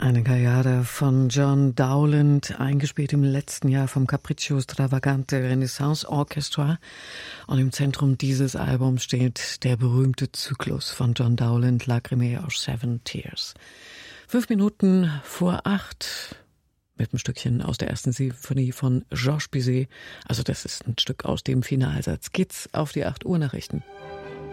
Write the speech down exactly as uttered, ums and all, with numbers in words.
Eine Gayada von John Dowland, eingespielt im letzten Jahr vom Capriccio Stravagante Renaissance Orchestra. Und im Zentrum dieses Albums steht der berühmte Zyklus von John Dowland, Lacrimae or Seven Tears. Fünf Minuten vor acht mit einem Stückchen aus der ersten Sinfonie von Georges Bizet. Also das ist ein Stück aus dem Finalsatz. Geht's auf die acht Uhr Nachrichten.